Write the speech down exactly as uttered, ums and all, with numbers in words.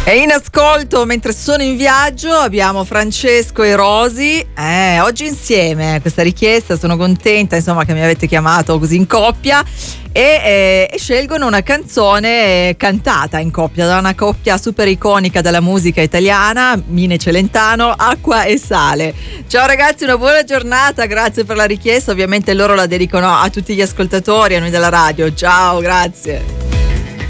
E in ascolto, mentre sono in viaggio, abbiamo Francesco e Rosi, eh, oggi insieme, questa richiesta, sono contenta insomma che mi avete chiamato così in coppia e, eh, e scelgono una canzone cantata in coppia da una coppia super iconica della musica italiana, Mine Celentano, Acqua e Sale. Ciao ragazzi, una buona giornata, grazie per la richiesta, ovviamente loro la dedicano a tutti gli ascoltatori, a noi della radio, ciao, grazie.